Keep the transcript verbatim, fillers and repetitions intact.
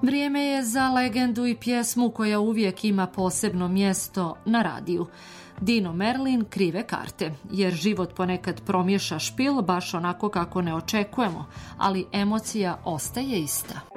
Vrijeme je za legendu i pjesmu koja uvijek ima posebno mjesto na radiju. Dino Merlin, Krive karte, jer život ponekad promješa špil baš onako kako ne očekujemo, ali emocija ostaje ista.